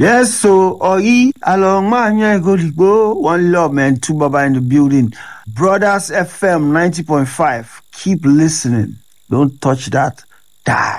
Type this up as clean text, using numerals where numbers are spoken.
Yes, so Oi along Manya Goligbo, one love man, two Baba in the building. Brothers FM 90.5. Keep listening. Don't touch that. Die.